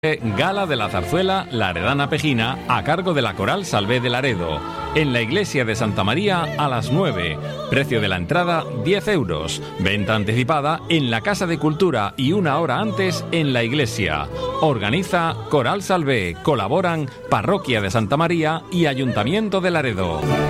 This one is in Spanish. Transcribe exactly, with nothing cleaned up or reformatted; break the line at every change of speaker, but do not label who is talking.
Gala de la Zarzuela Laredana Pejina a cargo de la Coral Salvé de Laredo. En la iglesia de Santa María a las nueve. Precio de la entrada diez euros. Venta anticipada en la Casa de Cultura y una hora antes en la iglesia. Organiza Coral Salvé. Colaboran Parroquia de Santa María y Ayuntamiento de Laredo.